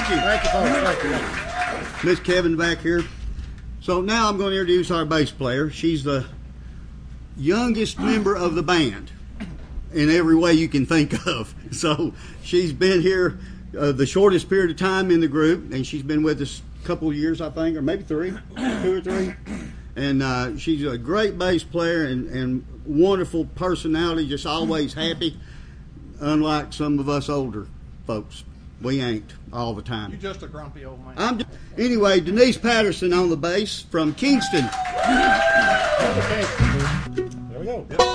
Thank you. Thank you, folks. Thank you. Miss Kevin back here. So now I'm going to introduce our bass player. She's the youngest member of the band in every way you can think of. So she's been here the shortest period of time in the group, and she's been with us a couple of years, I think, or maybe 2 or 3. And she's a great bass player and wonderful personality, just always happy, unlike some of us older folks. We ain't all the time. You're just a grumpy old man. Anyway, Denise Patterson on the bass from Kingston. There we go.